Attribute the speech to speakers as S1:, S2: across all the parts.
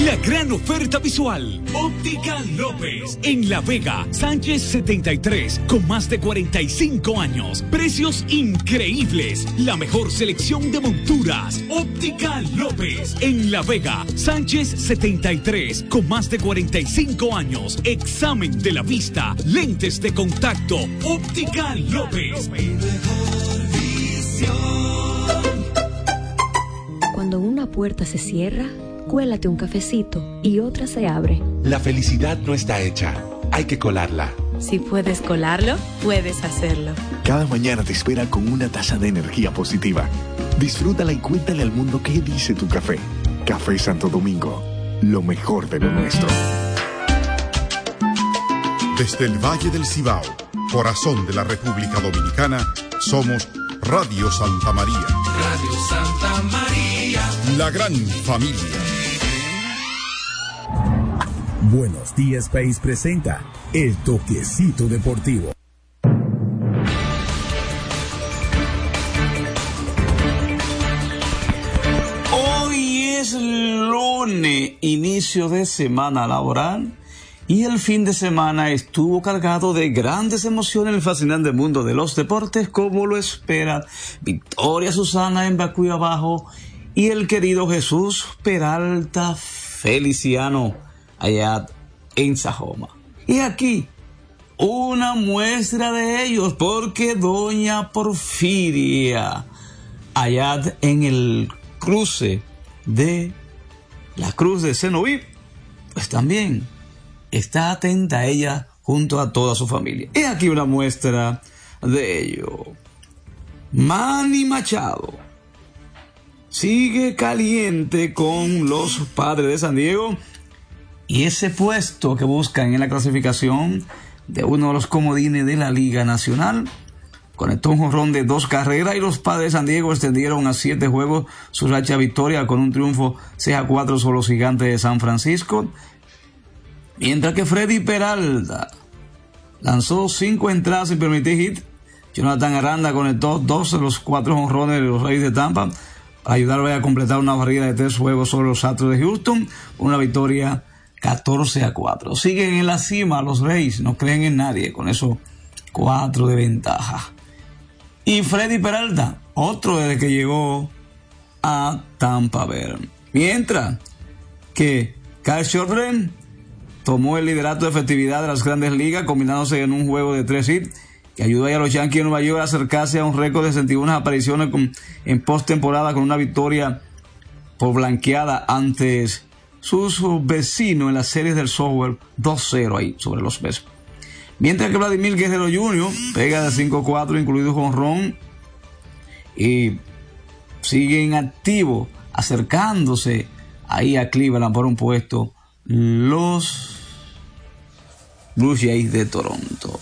S1: La gran oferta visual. Óptica López. En La Vega, Sánchez 73, con más de 45 años. Precios increíbles. La mejor selección de monturas. Óptica López. En La Vega, Sánchez 73, con más de 45 años. Examen de la vista. Lentes de contacto. Óptica López.
S2: Cuando una puerta se cierra, cuélate un cafecito y otra se abre.
S3: La felicidad no está hecha, hay que colarla.
S4: Si puedes colarlo, puedes hacerlo.
S5: Cada mañana te espera con una taza de energía positiva. Disfrútala y cuéntale al mundo qué dice tu café. Café Santo Domingo, lo mejor de lo nuestro.
S6: Desde el Valle del Cibao, corazón de la República Dominicana, somos Radio Santa María.
S7: Radio Santa María.
S6: La gran familia.
S8: Buenos Días País presenta El Toquecito Deportivo.
S9: Hoy es lunes, inicio de semana laboral, y el fin de semana estuvo cargado de grandes emociones en el fascinante mundo de los deportes, como lo espera Victoria Susana en Bacuy Abajo y el querido Jesús Peralta Feliciano allá en Sajoma. Y aquí una muestra de ellos, porque doña Porfiria allá en el cruce de la Cruz de Cenoví, pues también está atenta a ella junto a toda su familia. Y aquí una muestra de ello. Manny Machado sigue caliente con los Padres de San Diego, y ese puesto que buscan en la clasificación de uno de los comodines de la Liga Nacional. Conectó un jonrón de 2 carreras y los Padres de San Diego extendieron a 7 juegos su racha de victoria con un triunfo 6-4 sobre los Gigantes de San Francisco. Mientras que Freddy Peralta lanzó 5 entradas sin permitir hit. Jonathan Aranda conectó 2 de los 4 jonrones de los Reyes de Tampa para ayudarle a completar una barrida de 3 juegos sobre los Astros de Houston. Una victoria 14-4. Siguen en la cima los Reyes, no creen en nadie con esos 4 de ventaja. Y Freddy Peralta, otro desde que llegó a Tampa Bay. Mientras que Kyle Shorten tomó el liderato de efectividad de las Grandes Ligas, combinándose en un juego de 3 hits, que ayudó a los Yankees de Nueva York a acercarse a un récord de 61 apariciones en postemporada, con una victoria por blanqueada ante sus vecinos en las series del softball 2-0 ahí sobre los Mets. Mientras que Vladimir Guerrero Jr. pega de 5-4, incluido jonrón, y sigue en activo, acercándose ahí a Cleveland por un puesto los Blue Jays de Toronto.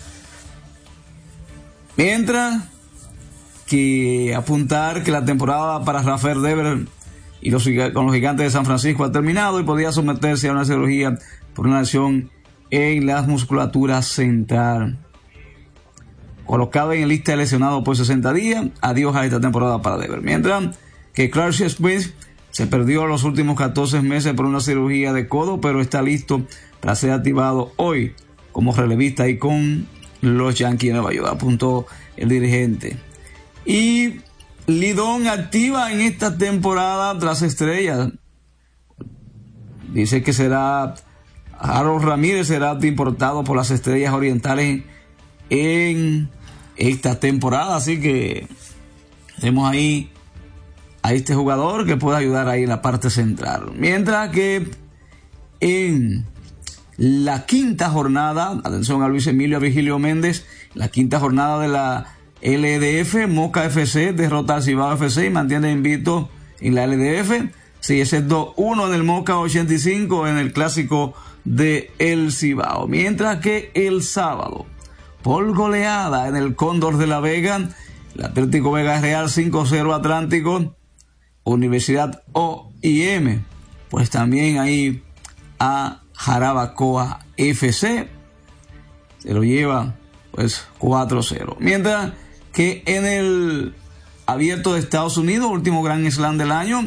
S9: Mientras que apuntar que la temporada para Rafael Devers y con los Gigantes de San Francisco ha terminado, y podría someterse a una cirugía por una lesión en la musculatura central. Colocado en lista de lesionados por 60 días, adiós a esta temporada para Devers. Mientras que Clark Smith se perdió los últimos 14 meses por una cirugía de codo, pero está listo para ser activado hoy como relevista y con los Yankees de Nueva York, apuntó el dirigente. Y Lidón activa en esta temporada de las estrellas. Dice que será Harold Ramírez, será importado por las Estrellas Orientales en esta temporada, así que tenemos ahí a este jugador que puede ayudar ahí en la parte central. Mientras que en la quinta jornada, atención a Luis Emilio, a Virgilio Méndez, la quinta jornada de la LDF, Moca FC derrota al Cibao FC y mantiene invicto en la LDF. Sí, ese es 2-1 en el Moca, 85 en el clásico de El Cibao. Mientras que el sábado, por goleada en el Cóndor de la Vega, el Atlético Vega Real 5-0 Atlántico, Universidad OIM, pues también ahí a Jarabacoa FC, se lo lleva pues 4-0. Mientras que en el Abierto de Estados Unidos, último Grand Slam del año,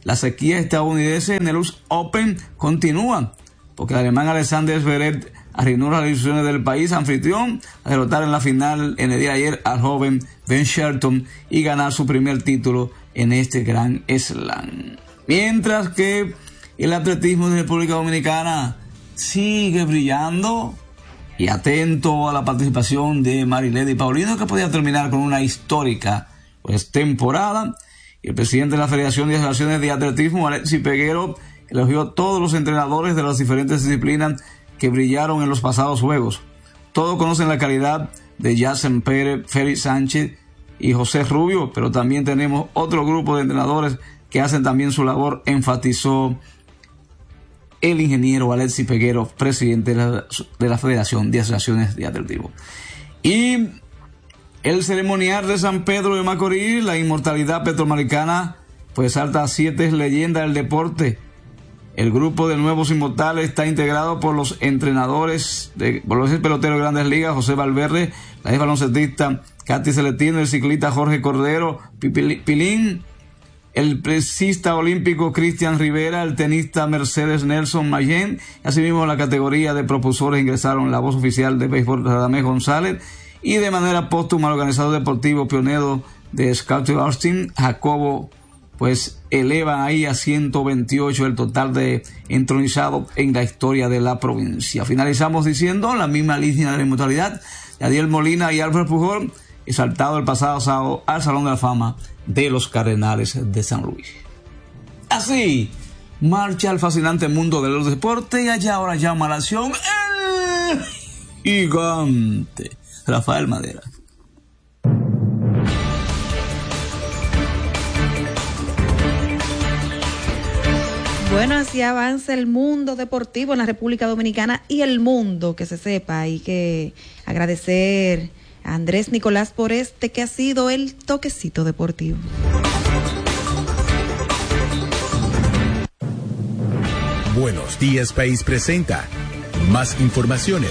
S9: la sequía estadounidense en el US Open continúa, porque el alemán Alexander Zverev arruinó las ilusiones del país anfitrión a derrotar en la final en el día de ayer al joven Ben Shelton y ganar su primer título en este gran slam. Mientras que el atletismo de República Dominicana sigue brillando, y atento a la participación de Marilady Paulino, que podía terminar con una histórica temporada. Y el presidente de la Federación de Asociaciones de Atletismo, Alexis Peguero, elogió a todos los entrenadores de las diferentes disciplinas que brillaron en los pasados Juegos. Todos conocen la calidad de Yacen Pérez, Félix Sánchez y José Rubio, pero también tenemos otro grupo de entrenadores que hacen también su labor, enfatizó el ingeniero Alexis Peguero, presidente de la Federación de Asociaciones de Atletismo. Y el ceremonial de San Pedro de Macorís, la inmortalidad petroamericana, pues salta a 7 leyendas del deporte. El grupo de nuevos inmortales está integrado por los entrenadores, por los peloteros de Grandes Ligas, José Valverde, la ex baloncestista Katy Celestino, el ciclista Jorge Cordero Pilín, el pesista olímpico Cristian Rivera, el tenista Mercedes Nelson Mayen. Asimismo, en la categoría de propulsores ingresaron la voz oficial de béisbol Radamés González, y de manera póstuma el organizador deportivo pionero de Scouting Austin, Jacobo, pues elevan ahí a 128 el total de entronizados en la historia de la provincia. Finalizamos diciendo la misma línea de la inmortalidad, Yadiel Molina y Alfred Pujol, exaltado el pasado sábado al Salón de la Fama de los Cardenales de San Luis. Así marcha el fascinante mundo de los deportes, y allá ahora llama a la acción el gigante Rafael Madera.
S10: Bueno, así avanza el mundo deportivo en la República Dominicana y el mundo, que se sepa. Hay que agradecer a Andrés Nicolás por que ha sido el toquecito deportivo.
S8: Buenos Días País presenta más informaciones.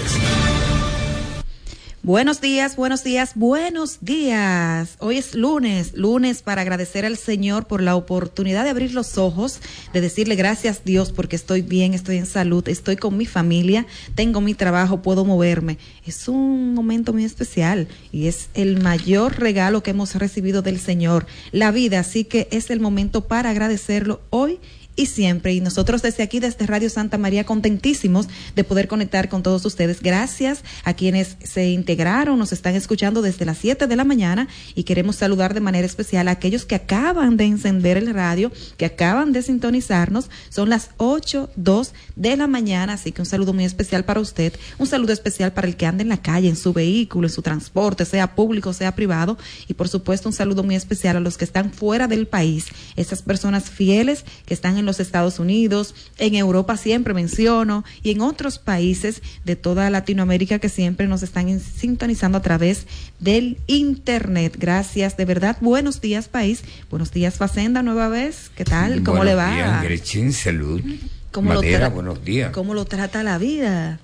S10: Buenos días, buenos días, buenos días. Hoy es lunes para agradecer al Señor por la oportunidad de abrir los ojos, de decirle gracias Dios porque estoy bien, estoy en salud, estoy con mi familia, tengo mi trabajo, puedo moverme. Es un momento muy especial y es el mayor regalo que hemos recibido del Señor, la vida, así que es el momento para agradecerlo hoy y siempre. Y nosotros desde aquí, desde Radio Santa María, contentísimos de poder conectar con todos ustedes. Gracias a quienes se integraron, nos están escuchando desde las 7 de la mañana, y queremos saludar de manera especial a aquellos que acaban de encender el radio, que acaban de sintonizarnos. Son las 8:02 de la mañana, así que un saludo muy especial para usted, un saludo especial para el que anda en la calle, en su vehículo, en su transporte, sea público, sea privado, y por supuesto un saludo muy especial a los que están fuera del país, esas personas fieles que están en los Estados Unidos, en Europa siempre menciono, y en otros países de toda Latinoamérica que siempre nos están sintonizando a través del internet. Gracias, de verdad. Buenos días, país. Buenos días, Facenda, nueva vez. ¿Qué tal? ¿Cómo le va?
S11: Buenos días, Gretchen, salud.
S10: Madera,
S11: buenos días.
S10: ¿Cómo lo trata la vida?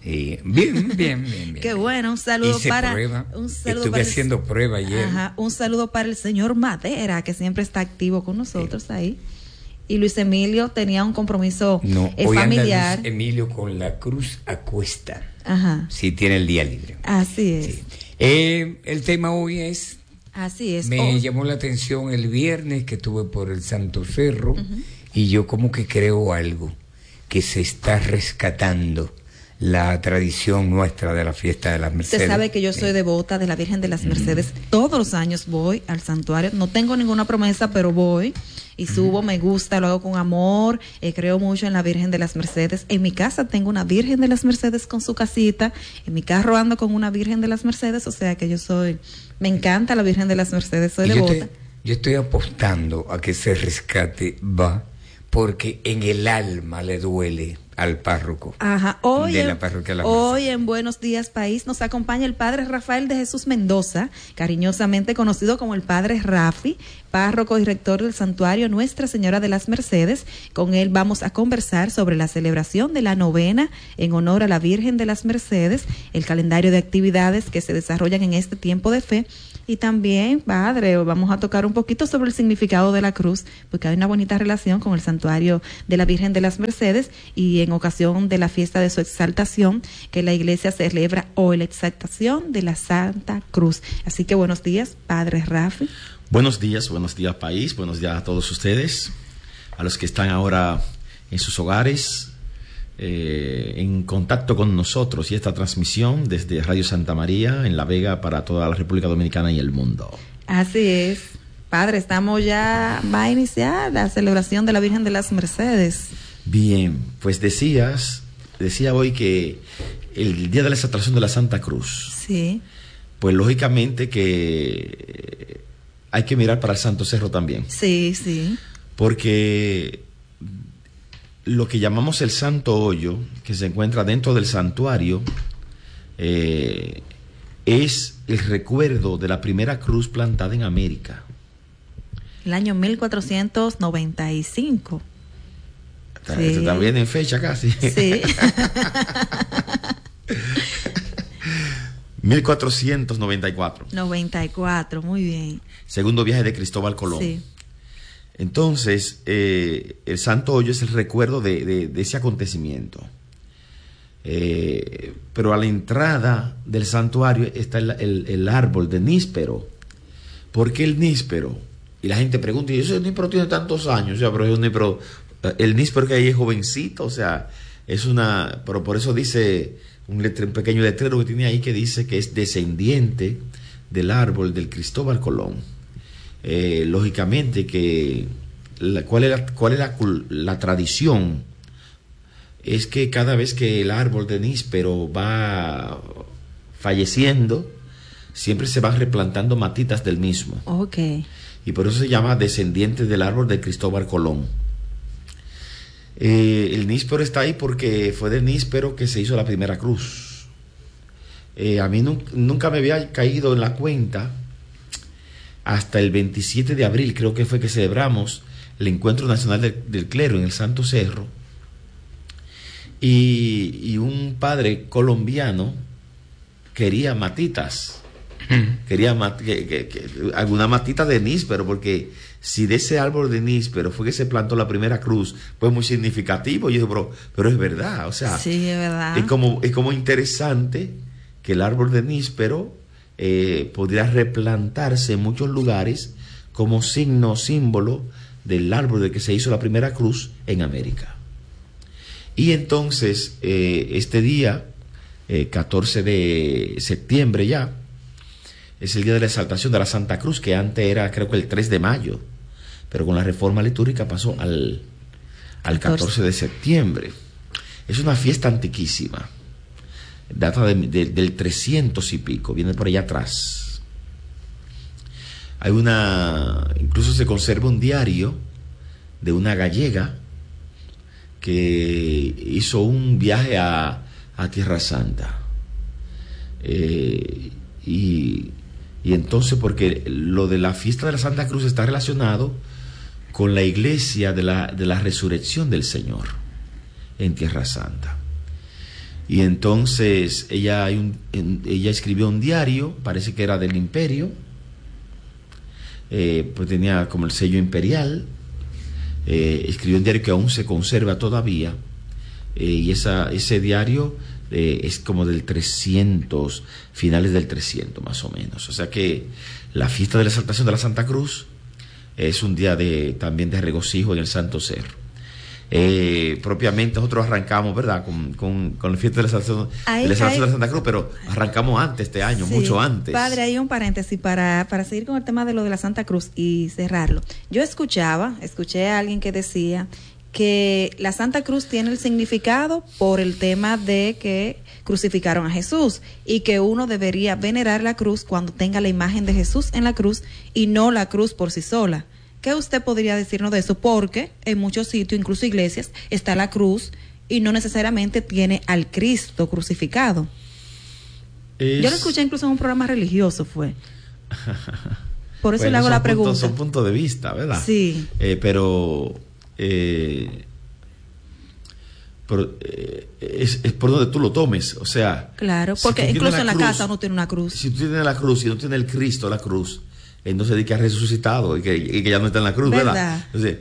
S11: Bien.
S10: Qué bueno, un saludo
S11: Estuve haciendo prueba ayer.
S10: Ajá, un saludo para el señor Madera, que siempre está activo con nosotros ahí. Y Luis Emilio tenía un compromiso
S11: hoy
S10: familiar.
S11: Anda Luis Emilio con la cruz a cuesta.
S10: Ajá.
S11: Sí, tiene el día libre.
S10: Así es.
S11: Sí. El tema hoy es...
S10: Así es.
S11: Me llamó la atención el viernes que estuve por el Santo Cerro, y yo como que creo algo, que se está rescatando la tradición nuestra de la fiesta de las Mercedes.
S10: Usted sabe que yo soy devota de la Virgen de las Mercedes. Todos los años voy al santuario. No tengo ninguna promesa, pero voy y subo, me gusta, lo hago con amor. Creo mucho en la Virgen de las Mercedes. En mi casa tengo una Virgen de las Mercedes con su casita. En mi carro ando con una Virgen de las Mercedes. O sea que me encanta la Virgen de las Mercedes. Soy devota.
S11: Yo estoy apostando a que ese rescate va, porque en el alma le duele al párroco.
S10: Ajá.
S11: Hoy
S10: en Buenos Días País nos acompaña el padre Rafael de Jesús Mendoza, cariñosamente conocido como el padre Rafi, párroco y rector del santuario Nuestra Señora de las Mercedes. Con él vamos a conversar sobre la celebración de la novena en honor a la Virgen de las Mercedes, el calendario de actividades que se desarrollan en este tiempo de fe, Y también, padre, vamos a tocar un poquito sobre el significado de la cruz, porque hay una bonita relación con el santuario de la Virgen de las Mercedes y en ocasión de la fiesta de su exaltación, que la iglesia celebra hoy, la exaltación de la Santa Cruz. Así que buenos días, padre Rafi.
S12: Buenos días país, buenos días a todos ustedes, a los que están ahora en sus hogares, en contacto con nosotros y esta transmisión desde Radio Santa María en La Vega para toda la República Dominicana y el mundo.
S10: Así es, padre, va a iniciar la celebración de la Virgen de las Mercedes.
S12: Bien, pues decía hoy que el día de la exaltación de la Santa Cruz.
S10: Sí.
S12: Pues lógicamente que hay que mirar para el Santo Cerro también.
S10: Sí, sí.
S12: Porque lo que llamamos el Santo Hoyo, que se encuentra dentro del santuario, es el recuerdo de la primera cruz plantada en América.
S10: El año 1495.
S12: Sí. Está bien en fecha casi.
S10: Sí.
S12: 1494.
S10: 94, muy bien.
S12: Segundo viaje de Cristóbal Colón.
S10: Sí.
S12: Entonces, el Santo Hoyo es el recuerdo de ese acontecimiento. Pero a la entrada del santuario está el árbol de níspero. ¿Por qué el níspero? Y la gente pregunta, ¿y ese níspero tiene tantos años? O sea, pero es un níspero, el níspero que hay es jovencito, o sea, pero por eso dice un pequeño letrero que tiene ahí que dice que es descendiente del árbol del Cristóbal Colón. Lógicamente que ¿cuál es la tradición? Es que cada vez que el árbol de níspero va falleciendo, siempre se van replantando matitas del mismo.
S10: Okay.
S12: Y por eso se llama descendiente del árbol de Cristóbal Colón. El níspero está ahí porque fue de níspero que se hizo la primera cruz. A mí nunca me había caído en la cuenta hasta el 27 de abril, creo que fue que celebramos el Encuentro Nacional del Clero en el Santo Cerro, y un padre colombiano quería matitas, quería alguna matita de níspero, porque si de ese árbol de níspero fue que se plantó la primera cruz, pues muy significativo. Y yo digo, pero es verdad, o sea,
S10: sí, es verdad.
S12: Es como interesante que el árbol de níspero podría replantarse en muchos lugares como símbolo del árbol de que se hizo la primera cruz en América. Y entonces este día 14 de septiembre ya es el día de la exaltación de la Santa Cruz, que antes era creo que el 3 de mayo, pero con la reforma litúrgica pasó al 14 de septiembre. Es una fiesta antiquísima, data del 300 y pico, viene por allá atrás. Incluso se conserva un diario de una gallega que hizo un viaje a Tierra Santa. Y entonces, porque lo de la fiesta de la Santa Cruz está relacionado con la iglesia de la resurrección del Señor en Tierra Santa. Y entonces ella escribió un diario, parece que era del imperio, pues tenía como el sello imperial. Escribió un diario que aún se conserva todavía, y ese diario es como del 300, finales del 300 más o menos. O sea que la fiesta de la exaltación de la Santa Cruz es un día también de regocijo en el Santo Cerro. Propiamente nosotros arrancamos, ¿verdad?, con la fiesta de la exaltación de la Santa Cruz, pero arrancamos antes este año, sí, mucho antes.
S10: Padre, hay un paréntesis para seguir con el tema de lo de la Santa Cruz y cerrarlo. Yo escuché a alguien que decía que la Santa Cruz tiene el significado por el tema de que crucificaron a Jesús y que uno debería venerar la cruz cuando tenga la imagen de Jesús en la cruz y no la cruz por sí sola. ¿Qué usted podría decirnos de eso? Porque en muchos sitios, incluso iglesias, está la cruz y no necesariamente tiene al Cristo crucificado. Yo lo escuché incluso en un programa religioso, fue. Por eso le hago la pregunta.
S12: Son puntos de vista, ¿verdad?
S10: Sí.
S12: Pero pero es por donde tú lo tomes. O sea,
S10: claro, porque si incluso en la casa uno tiene una cruz.
S12: Si tú tienes la cruz y no tienes el Cristo, la cruz, entonces di que ha resucitado y que ya no está en la cruz, ¿verdad? Entonces,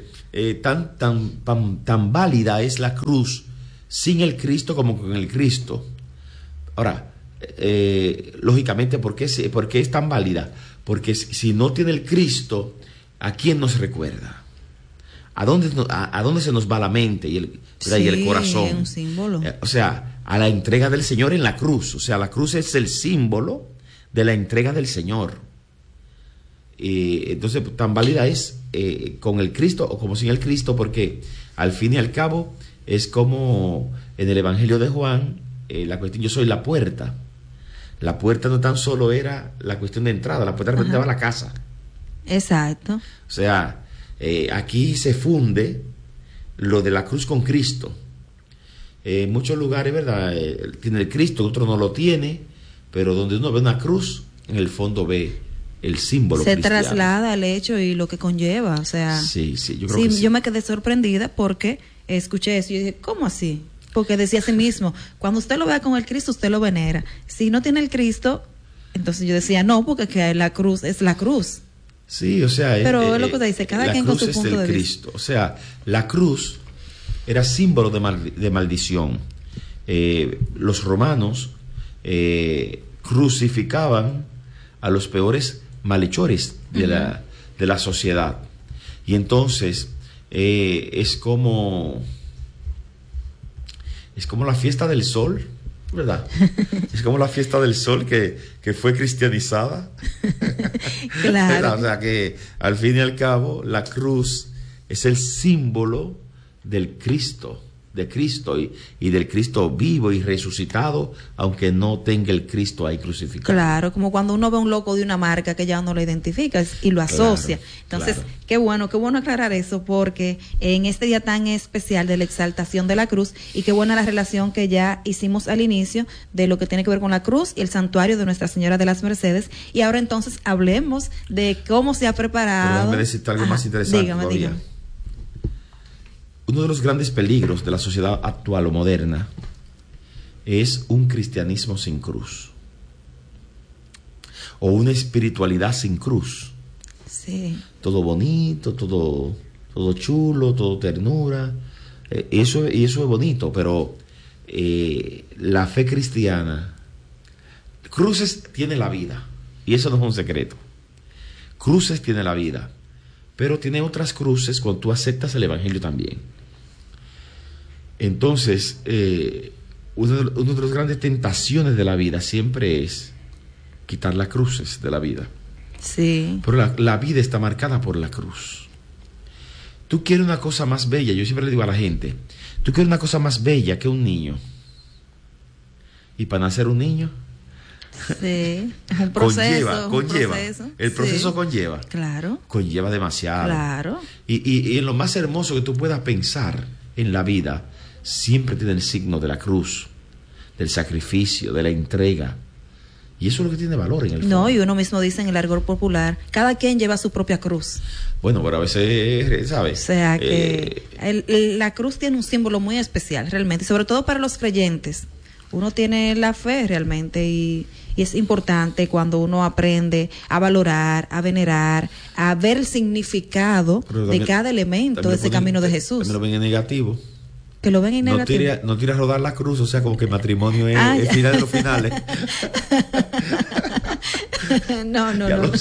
S12: tan válida es la cruz sin el Cristo como con el Cristo. Ahora, lógicamente, ¿por qué es tan válida? Porque si no tiene el Cristo, ¿a quién nos recuerda? ¿A dónde se nos va la mente y el corazón?
S10: Un símbolo.
S12: O sea, a la entrega del Señor en la cruz. O sea, la cruz es el símbolo de la entrega del Señor. Entonces, tan válida es con el Cristo o como sin el Cristo, porque al fin y al cabo es como en el Evangelio de Juan, la cuestión, yo soy la puerta. La puerta no tan solo era la cuestión de entrada, la puerta representaba la casa.
S10: Exacto.
S12: O sea, aquí se funde lo de la cruz con Cristo. En muchos lugares, ¿verdad? Tiene el Cristo, otro no lo tiene, pero donde uno ve una cruz, en el fondo ve el símbolo
S10: se
S12: cristiano.
S10: Traslada el hecho y lo que conlleva, o sea.
S12: Sí, yo creo que sí.
S10: Yo me quedé sorprendida porque escuché eso y yo dije, ¿cómo así? Porque decía así mismo, cuando usted lo vea con el Cristo, usted lo venera. Si no tiene el Cristo, entonces yo decía, no, porque que la cruz es la cruz.
S12: Sí, o sea,
S10: pero es lo que usted dice, cada quien con su punto de vista. La cruz es del Cristo.
S12: O sea, la cruz era símbolo de maldición. Los romanos crucificaban a los peores malhechores de la sociedad. Y entonces es como la fiesta del sol, ¿verdad? Es como la fiesta del sol que fue cristianizada.
S10: Claro.
S12: O sea que al fin y al cabo la cruz es el símbolo del Cristo, de Cristo y del Cristo vivo y resucitado, aunque no tenga el Cristo ahí crucificado.
S10: Claro, como cuando uno ve un loco de una marca que ya no lo identifica y lo asocia. Claro, entonces, qué bueno aclarar eso, porque en este día tan especial de la exaltación de la cruz, y qué buena la relación que ya hicimos al inicio de lo que tiene que ver con la cruz y el santuario de Nuestra Señora de las Mercedes. Y ahora entonces hablemos de cómo se ha preparado.
S12: Pero déjame decirte algo más interesante todavía. Uno de los grandes peligros de la sociedad actual o moderna es un cristianismo sin cruz o una espiritualidad sin cruz.
S10: Sí.
S12: Todo bonito, todo chulo, todo ternura. Eso es bonito, pero la fe cristiana, cruces tiene la vida, y eso no es un secreto. Cruces tiene la vida, pero tiene otras cruces cuando tú aceptas el Evangelio también. Entonces, una de las grandes tentaciones de la vida siempre es quitar las cruces de la vida.
S10: Sí.
S12: Pero la vida está marcada por la cruz. Tú quieres una cosa más bella, yo siempre le digo a la gente, tú quieres una cosa más bella que un niño. Y para nacer un niño,
S10: sí, es un proceso.
S12: Conlleva. El proceso
S10: sí.
S12: Conlleva.
S10: Claro.
S12: Conlleva demasiado.
S10: Claro.
S12: Y en lo más hermoso que tú puedas pensar en la vida, siempre tiene el signo de la cruz, del sacrificio, de la entrega. Y eso es lo que tiene valor en el fondo.
S10: No, y uno mismo dice en el argot popular, cada quien lleva su propia cruz.
S12: Bueno, pero a veces, ¿sabes?
S10: O sea que la cruz tiene un símbolo muy especial realmente, sobre todo para los creyentes. Uno tiene la fe realmente y es importante cuando uno aprende a valorar, a venerar, a ver el significado de cada elemento de ese camino de Jesús.
S12: También lo ven en negativo.
S10: Que lo ven en negativo.
S12: No tira a rodar la cruz, o sea, como que el matrimonio es el final de los finales.
S10: No.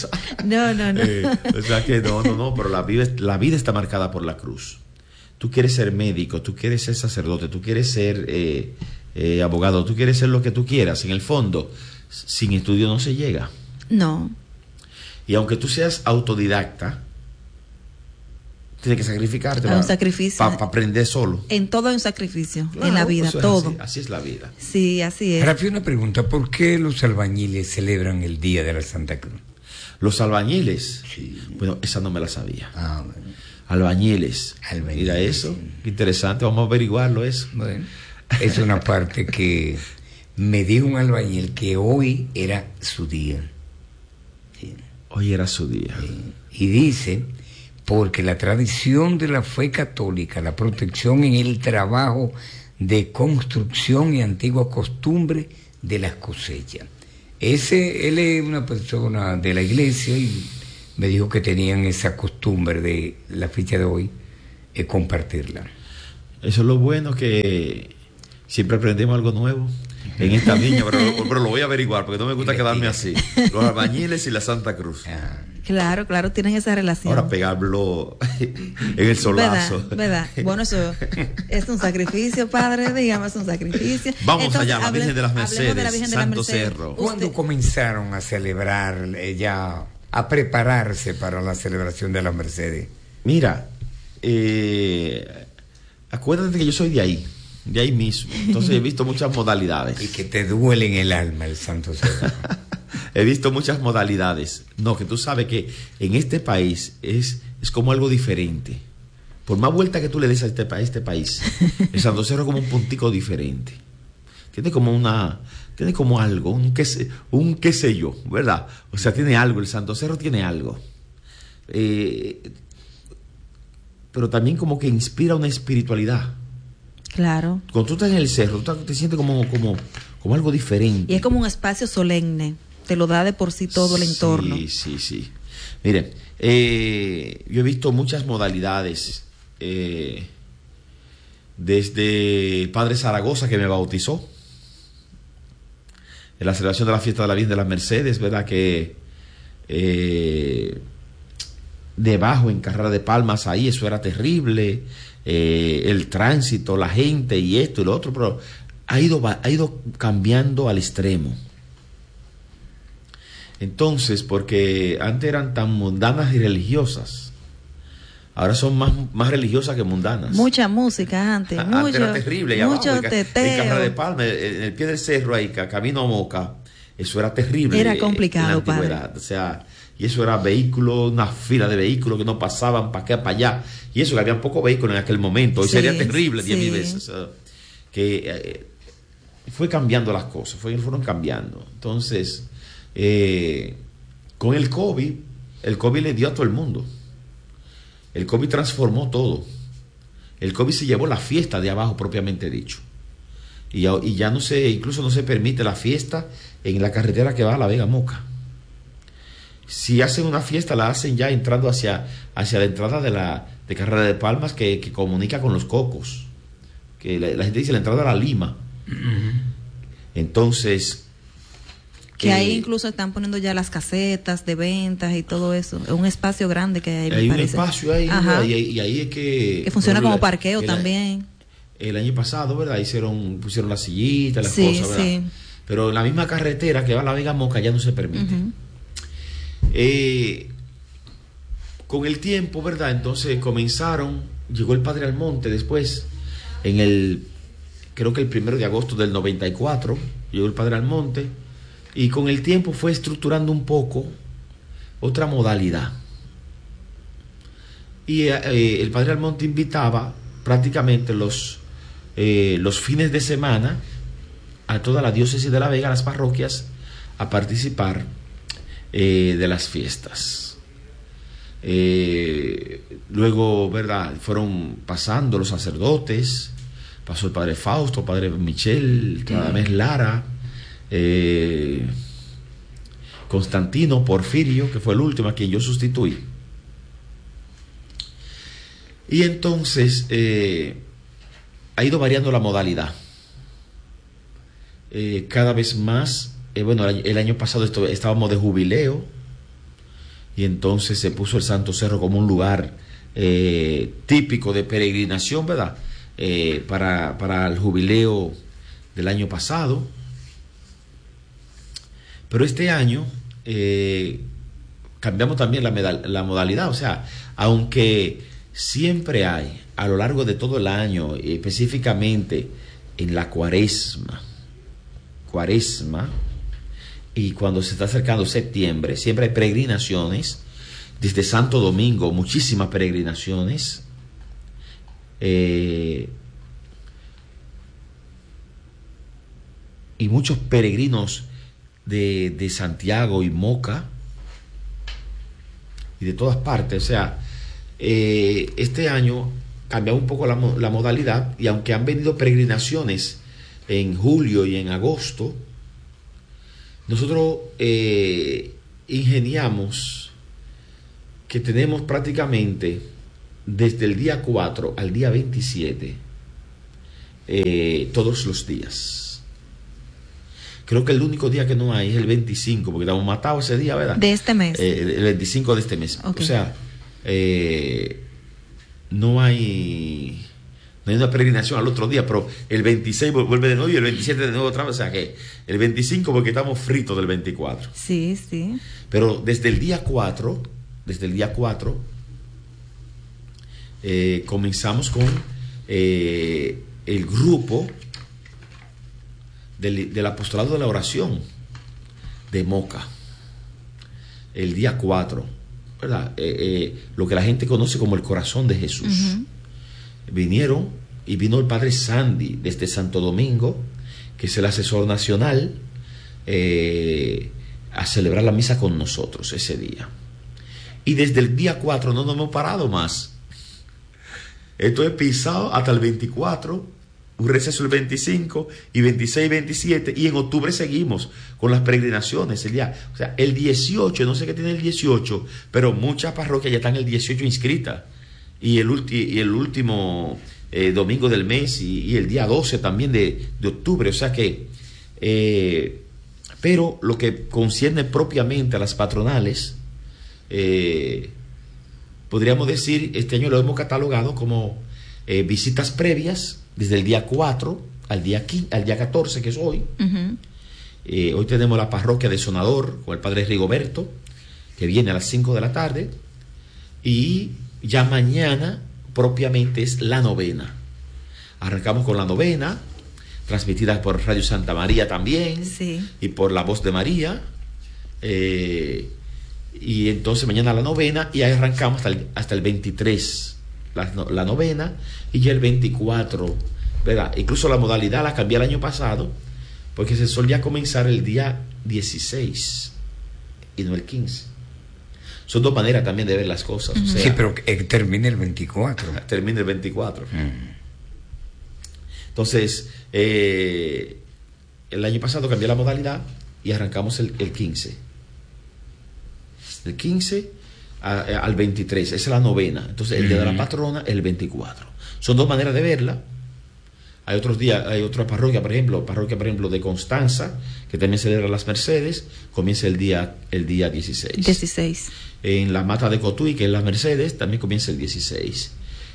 S12: O sea que no, pero la vida está marcada por la cruz. Tú quieres ser médico, tú quieres ser sacerdote, tú quieres ser abogado, tú quieres ser lo que tú quieras. En el fondo, sin estudio no se llega.
S10: No.
S12: Y aunque tú seas autodidacta, tienes que sacrificarte para aprender solo.
S10: En todo hay un sacrificio, claro, en la vida, todo.
S12: Así es la vida.
S10: Sí, así es.
S11: Rafi, una pregunta, ¿por qué los albañiles celebran el Día de la Santa Cruz?
S12: Los albañiles, sí. Bueno, esa no me la sabía. Bueno. Albañiles. Mira eso, qué interesante, vamos a averiguarlo eso.
S11: Bueno, es una parte que me dijo un albañil que hoy era su día.
S12: Sí. Hoy era su día.
S11: Sí. Y dice, porque la tradición de la fe católica, la protección en el trabajo de construcción y antigua costumbre de las cosechas. Él es una persona de la iglesia y me dijo que tenían esa costumbre de la fecha de hoy, compartirla.
S12: Eso es lo bueno, que siempre aprendemos algo nuevo en esta viña, pero lo voy a averiguar porque no me gusta quedarme así. Los albañiles y la Santa Cruz.
S10: Claro, tienen esa relación.
S12: Ahora pegarlo en el solazo.
S10: ¿Verdad? Bueno, eso es un sacrificio, padre, dígame, es un sacrificio.
S12: Vamos entonces, allá, la Virgen de las Mercedes, Santo Cerro.
S11: ¿Cuándo comenzaron a celebrar, ya a prepararse para la celebración de las Mercedes?
S12: Mira, acuérdate que yo soy de ahí mismo, entonces he visto muchas modalidades.
S11: Y que te duele en el alma el Santo Cerro.
S12: He visto muchas modalidades. No, que tú sabes que en este país es como algo diferente. Por más vuelta que tú le des a este país, el Santo Cerro es como un puntico diferente. Tiene como algo, un qué sé yo, ¿verdad? O sea, tiene algo, el Santo Cerro tiene algo. Pero también como que inspira una espiritualidad.
S10: Claro.
S12: Cuando tú estás en el cerro, tú te sientes como algo diferente.
S10: Y es como un espacio solemne. Te lo da de por sí todo el entorno.
S12: Sí. Miren, yo he visto muchas modalidades. Desde el Padre Zaragoza, que me bautizó, en la celebración de la fiesta de la Virgen de las Mercedes, ¿verdad? Que debajo, en Carrera de Palmas, ahí eso era terrible. El tránsito, la gente y esto y lo otro, pero ha ido cambiando al extremo. Entonces, porque antes eran tan mundanas y religiosas, ahora son más religiosas que mundanas.
S10: Mucha música antes,
S12: antes era terrible. Y
S10: mucho
S12: abajo,
S10: teteo.
S12: en Carrera de Palmas, en el pie del cerro, ahí, camino a Moca, eso era terrible.
S10: Era complicado, padre.
S12: O sea, y eso era vehículos, una fila de vehículos que no pasaban para acá, para allá. Y eso que había pocos vehículos en aquel momento. Hoy sería terrible 10,000 veces. Que fue cambiando las cosas, fueron cambiando. Entonces, con el COVID le dio a todo el mundo. El COVID transformó todo. El COVID se llevó la fiesta de abajo, propiamente dicho. Y ya incluso no se permite la fiesta en la carretera que va a La Vega Moca. Si hacen una fiesta, la hacen ya entrando hacia la entrada de Carrera de Palmas, que comunica con Los Cocos. Que la gente dice la entrada a La Lima. Entonces,
S10: que ahí incluso están poniendo ya las casetas de ventas y todo eso. Es un espacio grande que hay.
S12: Hay un espacio ahí, y ahí es que
S10: funciona como parqueo también.
S12: El año pasado, ¿verdad? Pusieron las sillitas, las cosas, ¿verdad? Sí. Pero en la misma carretera que va a La Vega Moca ya no se permite. Con el tiempo, ¿verdad? Entonces llegó el Padre Almonte después, creo que el 1 de agosto del 94, llegó el Padre Almonte, y con el tiempo fue estructurando un poco otra modalidad. Y el Padre Almonte invitaba prácticamente los fines de semana a toda la diócesis de La Vega, a las parroquias, a participar de las fiestas. Luego, ¿verdad? Fueron pasando los sacerdotes, pasó el Padre Fausto, el Padre Michel, Radamés Lara, Constantino, Porfirio, que fue el último a quien yo sustituí. Y entonces ha ido variando la modalidad. Cada vez más, el año pasado estábamos de jubileo, y entonces se puso el Santo Cerro como un lugar típico de peregrinación, ¿verdad? Para el jubileo del año pasado. Pero este año cambiamos también la modalidad. O sea, aunque siempre hay a lo largo de todo el año, específicamente en la cuaresma, y cuando se está acercando septiembre, siempre hay peregrinaciones. Desde Santo Domingo, muchísimas peregrinaciones. Y muchos peregrinos de Santiago y Moca y de todas partes. O sea, este año cambiamos un poco la modalidad, y aunque han venido peregrinaciones en julio y en agosto, nosotros ingeniamos que tenemos prácticamente desde el día 4 al día 27 todos los días. Creo que el único día que no hay es el 25, porque estamos matados ese día, ¿verdad?
S10: De este mes.
S12: El 25 de este mes. Okay. O sea, no hay una peregrinación al otro día, pero el 26 vuelve de nuevo y el 27 de nuevo otra vez. O sea que el 25 porque estamos fritos del 24.
S10: Sí, sí.
S12: Pero desde el día 4, comenzamos con el grupo del apostolado de la oración de Moca. El día 4, ¿verdad? Lo que la gente conoce como el corazón de Jesús. Uh-huh. Vino el padre Sandy desde Santo Domingo, que es el asesor nacional, a celebrar la misa con nosotros ese día. Y desde el día 4 no nos hemos parado más. Esto es pisado hasta el 24, un receso el 25 y 26, 27, y en octubre seguimos con las peregrinaciones. O sea, el 18, no sé qué tiene el 18, pero muchas parroquias ya están el 18 inscritas. Y el último domingo del mes y el día 12 también de octubre. O sea que, pero lo que concierne propiamente a las patronales, podríamos decir, este año lo hemos catalogado como visitas previas desde el día 4 al día 14, que es hoy. Uh-huh. Hoy tenemos la parroquia de Sonador con el padre Rigoberto, que viene a las 5 de la tarde, y ya mañana propiamente es la novena. Arrancamos con la novena, transmitida por Radio Santa María también, sí, y por La Voz de María. Y entonces mañana la novena, y ahí arrancamos hasta el 23 la novena, y ya el 24, ¿verdad? Incluso la modalidad la cambié el año pasado, porque se solía comenzar el día 16 y no el 15. Son dos maneras también de ver las cosas. Uh-huh. O sea,
S11: sí, pero termina el 24.
S12: Termina el 24. Entonces, el año pasado cambié la modalidad y arrancamos el 15. Del 15 al 23, esa es la novena. Entonces, el día de la patrona es el 24. Son dos maneras de verla. Hay otros días, hay otra parroquia, por ejemplo, de Constanza, que también celebra las Mercedes, comienza el día 16. En la Mata de Cotuí, que es las Mercedes, también comienza el 16.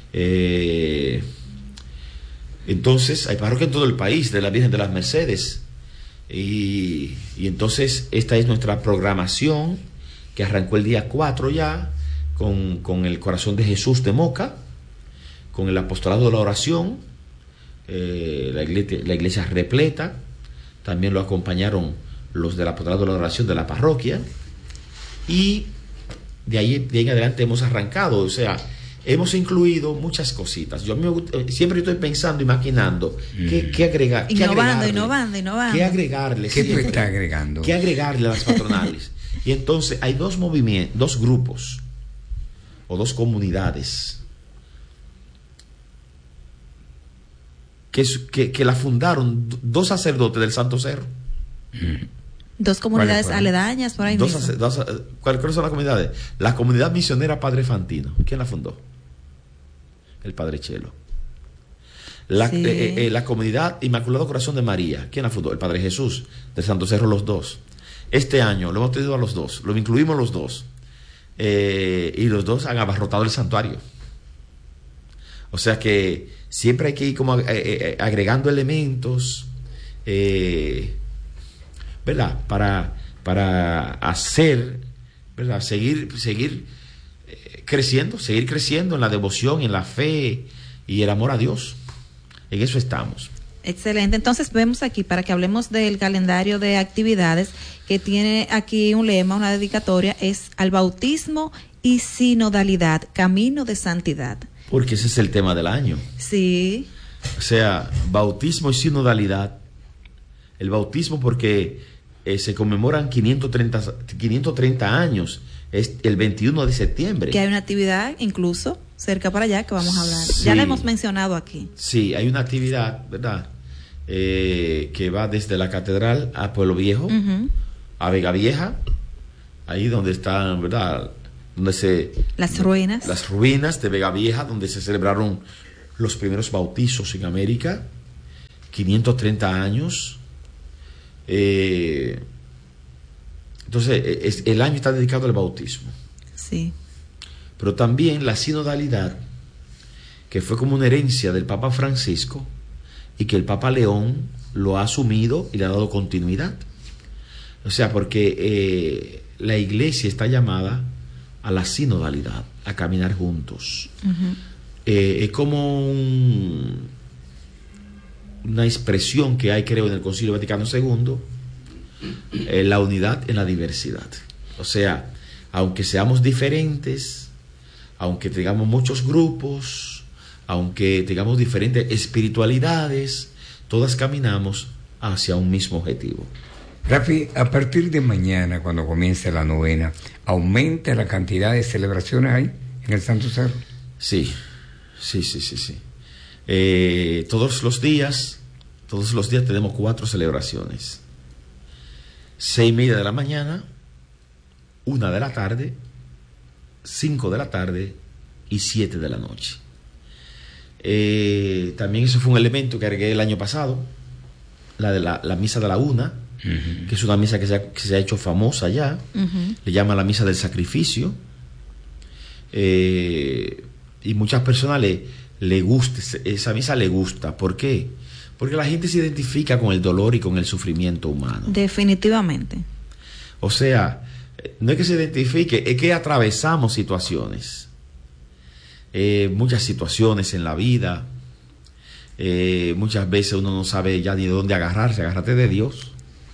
S12: Entonces, hay parroquias en todo el país de la Virgen de las Mercedes. Y entonces, esta es nuestra programación, que arrancó el día 4 ya, con el corazón de Jesús de Moca, con el apostolado de la oración, la iglesia repleta. También lo acompañaron los del apostolado de la oración de la parroquia, y de ahí en adelante hemos arrancado. O sea, hemos incluido muchas cositas. Siempre estoy pensando y maquinando qué agregar,
S10: innovando.
S12: ¿Qué agregarle?
S11: ¿Qué tú estás agregando?
S12: ¿Qué agregarle a las patronales? Y entonces hay dos grupos o dos comunidades que la fundaron dos sacerdotes del Santo Cerro.
S10: Dos comunidades aledañas por ahí mismo.
S12: ¿Cuáles son las comunidades? La comunidad misionera Padre Fantino. ¿Quién la fundó? El Padre Chelo. La comunidad Inmaculado Corazón de María. ¿Quién la fundó? El Padre Jesús del Santo Cerro, los dos. Este año lo hemos tenido a los dos, lo incluimos los dos, y los dos han abarrotado el santuario. O sea que siempre hay que ir como agregando elementos, ¿verdad? Para hacer, ¿verdad? Seguir creciendo en la devoción, en la fe y el amor a Dios. En eso estamos.
S10: Excelente. Entonces vemos aquí, para que hablemos del calendario de actividades, que tiene aquí un lema, una dedicatoria, es al bautismo y sinodalidad, camino de santidad.
S12: Porque ese es el tema del año.
S10: Sí.
S12: O sea, bautismo y sinodalidad. El bautismo porque se conmemoran 530 años, es el 21 de septiembre.
S10: Que hay una actividad incluso cerca para allá que vamos a hablar.
S12: Sí.
S10: Ya la hemos mencionado aquí.
S12: Sí, hay una actividad, ¿verdad? Que va desde la catedral a Pueblo Viejo, a Vega Vieja, ahí donde están, ¿verdad?
S10: Las ruinas.
S12: Las ruinas de Vega Vieja, donde se celebraron los primeros bautizos en América, 530 años. Entonces, el año está dedicado al bautismo.
S10: Sí.
S12: Pero también la sinodalidad, que fue como una herencia del Papa Francisco y que el Papa León lo ha asumido y le ha dado continuidad. O sea, porque la iglesia está llamada a la sinodalidad, a caminar juntos. Es como una expresión que hay, creo, en el Concilio Vaticano II, la unidad en la diversidad. O sea, aunque seamos diferentes, aunque tengamos muchos grupos, aunque tengamos diferentes espiritualidades, todas caminamos hacia un mismo objetivo.
S11: Rafi, a partir de mañana, cuando comience la novena, ¿aumenta la cantidad de celebraciones ahí en el Santo Cerro?
S12: Sí. Todos los días tenemos 4 celebraciones. 6:30 de la mañana, 1 de la tarde, 5 de la tarde y 7 de la noche. También eso fue un elemento que agregué el año pasado, la misa de la 1, que es una misa que se ha hecho famosa ya. Le llaman la misa del sacrificio. Y muchas personas le gusta, esa misa le gusta. ¿Por qué? Porque la gente se identifica con el dolor y con el sufrimiento humano.
S10: Definitivamente.
S12: O sea, no es que se identifique, es que atravesamos situaciones. Muchas situaciones en la vida. Muchas veces uno no sabe ya ni de dónde agarrarse. Agárrate de Dios.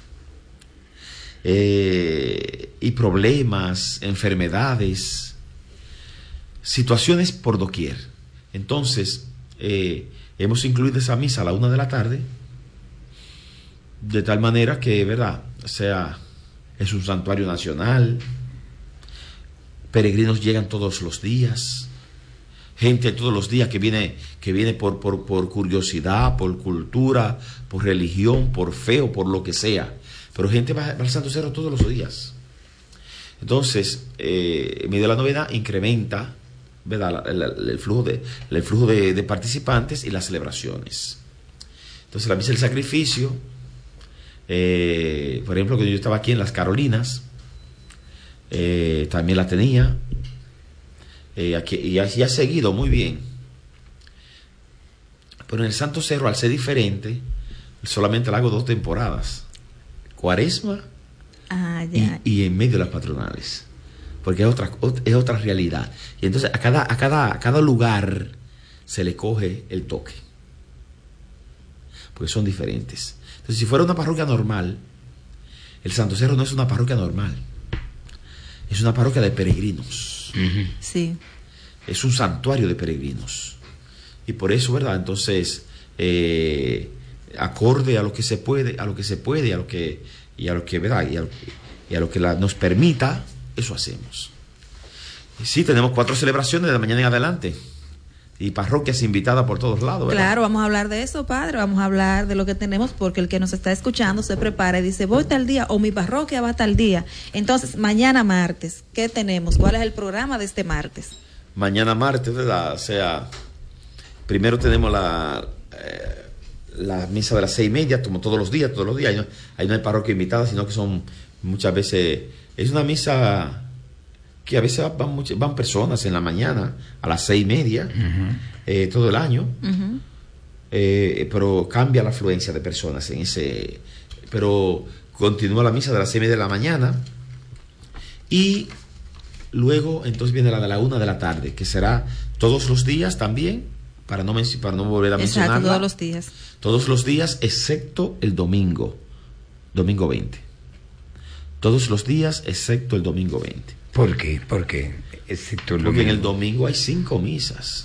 S12: Y problemas, enfermedades, situaciones por doquier. Entonces, hemos incluido esa misa a la 1 de la tarde, de tal manera que, ¿verdad? O sea, es un santuario nacional, peregrinos llegan todos los días, gente todos los días que viene por curiosidad, por cultura, por religión, por fe o por lo que sea. Pero gente va al Santo Cerro todos los días. Entonces, en medio de la novena incrementa, ¿verdad?, el flujo de participantes y las celebraciones. Entonces, la misa del sacrificio, por ejemplo, que yo estaba aquí en las Carolinas, también la tenía, aquí, y así ha seguido muy bien. Pero en el Santo Cerro, al ser diferente, solamente la hago 2 temporadas. Cuaresma y en medio de las patronales, porque es otra realidad. Y entonces a cada lugar se le coge el toque, porque son diferentes. Entonces, si fuera una parroquia normal, el Santo Cerro no es una parroquia normal, es una parroquia de peregrinos.
S10: Sí.
S12: Es un santuario de peregrinos, y por eso, ¿verdad? Entonces, acorde a lo que se puede, ¿verdad? y a lo que nos permita, eso hacemos. Y sí, tenemos 4 celebraciones de mañana en adelante y parroquias invitadas por todos lados, ¿verdad?
S10: Claro, vamos a hablar de eso, padre, vamos a hablar de lo que tenemos, porque el que nos está escuchando se prepara y dice, voy tal día, o mi parroquia va tal día. Entonces, mañana martes, ¿qué tenemos? ¿Cuál es el programa de este martes?
S12: Mañana martes, ¿verdad? O sea, primero tenemos la misa de las 6:30, como todos los días. Ahí no hay parroquia invitada, sino que son muchas veces, es una misa que a veces van personas en la mañana a las 6:30, todo el año, pero cambia la afluencia de personas pero continúa la misa de las 6:30 de la mañana, y luego entonces viene la de la 1 de la tarde, que será todos los días también, para no volver a mencionarla.
S10: Exacto, todos los días.
S12: Todos los días, excepto el domingo 20. Todos los días, excepto el domingo 20.
S11: ¿Por qué? ¿Por qué? Excepto el domingo.
S12: Porque en el domingo hay 5 misas.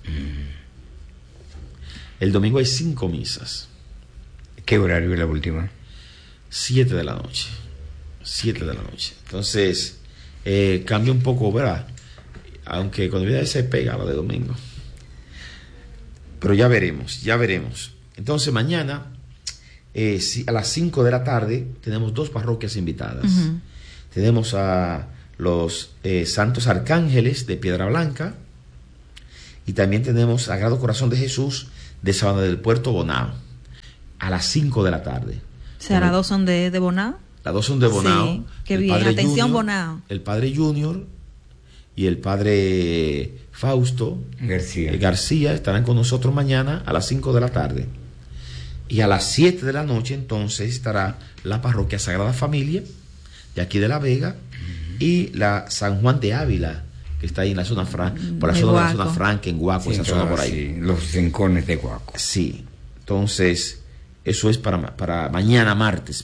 S12: El domingo hay 5 misas.
S11: ¿Qué horario es la última?
S12: 7 de la noche. 7 de la noche. Entonces, cambia un poco, ¿verdad? Aunque cuando viene se pega la de domingo. Pero ya veremos. Entonces mañana, a las 5 de la tarde, tenemos 2 parroquias invitadas. Uh-huh. Tenemos a los Santos Arcángeles de Piedra Blanca y también tenemos Sagrado Corazón de Jesús de Sabana del Puerto, Bonao, a las 5 de la tarde.
S10: O sea, las 2 son de Bonao.
S12: Las 2 son de Bonao.
S10: Sí, qué bien. Atención, Junior, Bonao.
S12: El Padre Junior y el Padre Fausto García estarán con nosotros mañana a las 5 de la tarde. Y a las 7 de la noche entonces estará la Parroquia Sagrada Familia de aquí de La Vega y la San Juan de Ávila, que está ahí en la zona franca, por la zona de la zona franca, en Guaco, sí, esa zona por ahí.
S11: Sí, los rincones de Guaco.
S12: Sí, entonces eso es para mañana martes.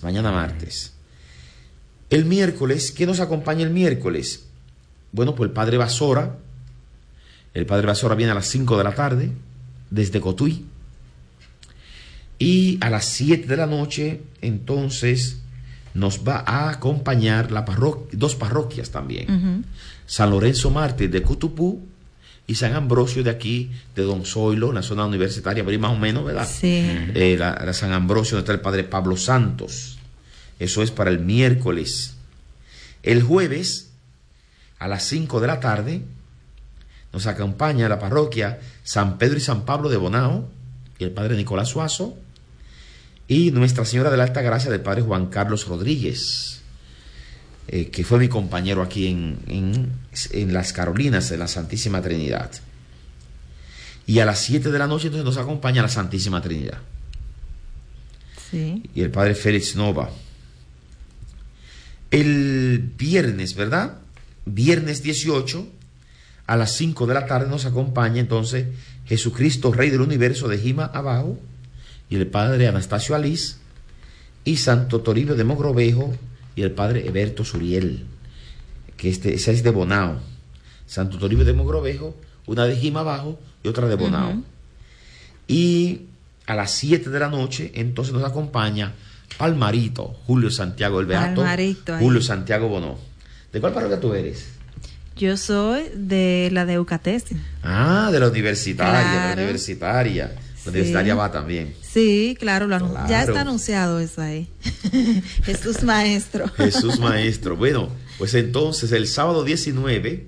S12: El miércoles, ¿qué nos acompaña el miércoles? Bueno, pues el Padre Basora. El Padre Basora viene a las 5 de la tarde, desde Cotuí. Y a las 7 de la noche, entonces, nos va a acompañar 2 parroquias también. Uh-huh. San Lorenzo Mártir de Cutupú y San Ambrosio de aquí, de Don Zoilo, en la zona universitaria, pero más o menos, ¿verdad? Sí. La San Ambrosio, donde está el Padre Pablo Santos. Eso es para el miércoles. El jueves, a las 5 de la tarde, nos acompaña la parroquia San Pedro y San Pablo de Bonao y el Padre Nicolás Suazo y Nuestra Señora de la Alta Gracia del Padre Juan Carlos Rodríguez, que fue mi compañero aquí en Las Carolinas, en la Santísima Trinidad. Y a las 7 de la noche entonces nos acompaña la Santísima Trinidad. Sí. Y el Padre Félix Nova. El viernes, ¿verdad? Viernes 18, a las 5 de la tarde nos acompaña entonces Jesucristo, Rey del Universo, de Jima Abajo, y el Padre Anastasio Alís, y Santo Toribio de Mogrovejo, y el Padre Eberto Suriel, que esa es de Bonao. Santo Toribio de Mogrovejo, una de Jima Abajo y otra de Bonao. Uh-huh. Y a las 7 de la noche entonces nos acompaña Palmarito, Julio Santiago el Beato, Julio Santiago Bonó. ¿De cuál parroquia tú eres?
S10: Yo soy de la de Eucatesi.
S12: Ah, de la universitaria, claro. De la universitaria. La universitaria va también.
S10: Sí, claro, ya está anunciado eso ahí. Jesús Maestro.
S12: Jesús Maestro. Bueno, pues entonces el sábado 19,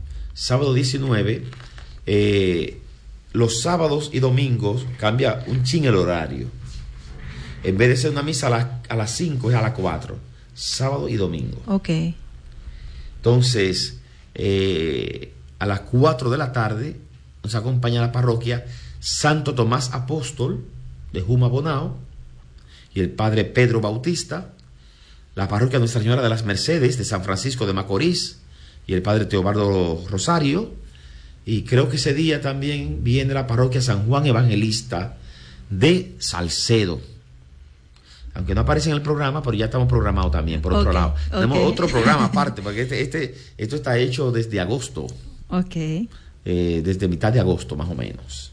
S12: los sábados y domingos cambia un chin el horario. En vez de ser una misa a las 5 es a las 4, sábado y domingo.
S10: Ok.
S12: Entonces, a las 4 de la tarde nos acompaña la parroquia Santo Tomás Apóstol de Juma Bonao y el Padre Pedro Bautista, la parroquia Nuestra Señora de las Mercedes de San Francisco de Macorís y el Padre Teobaldo Rosario, y creo que ese día también viene la parroquia San Juan Evangelista de Salcedo, aunque no aparece en el programa, pero ya estamos programados también, por otro lado. Tenemos otro programa aparte, porque esto está hecho desde agosto.
S10: Ok.
S12: Desde mitad de agosto, más o menos.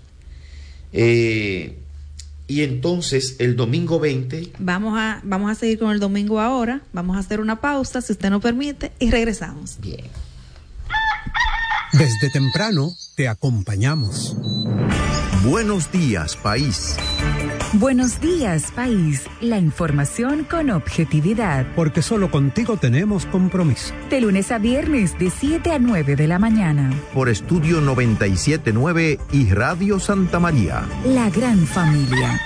S12: Y entonces, el domingo 20...
S10: Vamos a seguir con el domingo ahora. Vamos a hacer una pausa, si usted nos permite, y regresamos.
S12: Bien.
S13: Desde temprano, te acompañamos.
S8: Buenos días, país.
S14: Buenos días, país. La información con objetividad.
S13: Porque solo contigo tenemos compromiso.
S14: De lunes a viernes, de 7 a 9 de la mañana.
S8: Por Estudio 97.9 y Radio Santa María.
S14: La gran familia.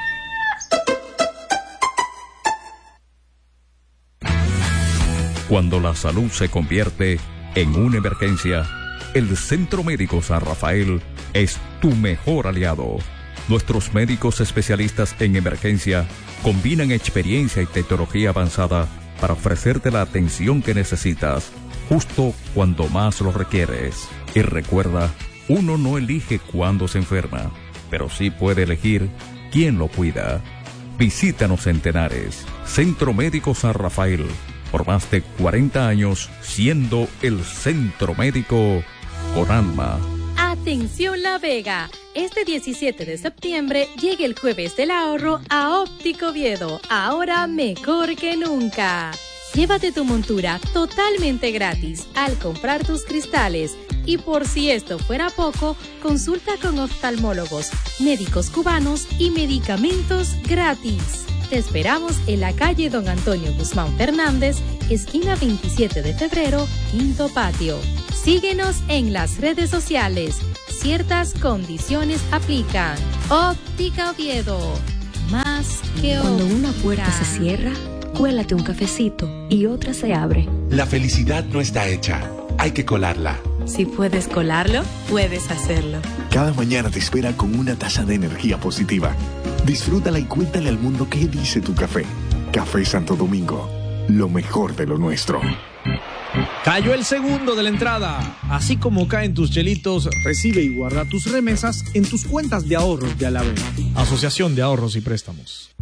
S1: Cuando la salud se convierte en una emergencia, el Centro Médico San Rafael es tu mejor aliado. Nuestros médicos especialistas en emergencia combinan experiencia y tecnología avanzada para ofrecerte la atención que necesitas, justo cuando más lo requieres. Y recuerda, uno no elige cuándo se enferma, pero sí puede elegir quién lo cuida. Visítanos en Tenares, Centro Médico San Rafael, por más de 40 años siendo el centro médico con alma.
S15: Atención La Vega, este 17 de septiembre llega el Jueves del Ahorro a Óptico Oviedo, ahora mejor que nunca. Llévate tu montura totalmente gratis al comprar tus cristales Y por si esto fuera poco, consulta con oftalmólogos, médicos cubanos y medicamentos gratis. Te esperamos en la calle Don Antonio Guzmán Fernández, esquina 27 de febrero, quinto patio. Síguenos en las redes sociales. Ciertas condiciones aplican. Óptica Oviedo. Más que
S2: Cuando
S15: óptica.
S2: una puerta se cierra, cuélate un cafecito y otra se abre.
S3: La felicidad no está hecha, hay que colarla.
S4: Si puedes colarlo, puedes hacerlo.
S5: Cada mañana te espera con una taza de energía positiva. Disfrútala y cuéntale al mundo qué dice tu café. Café Santo Domingo, lo mejor de lo nuestro.
S16: Cayó el segundo de la entrada. Así como caen tus chelitos, recibe y guarda tus remesas en tus cuentas de ahorros de Alavega. Asociación de Ahorros y Préstamos.